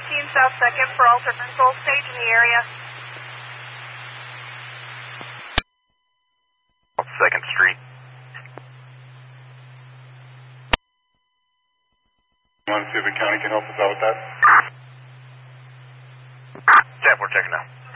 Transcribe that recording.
South 2nd for alternate control stage in the area. 2nd Street. 1 see if the county can help us out with that. Jeff, we're checking now.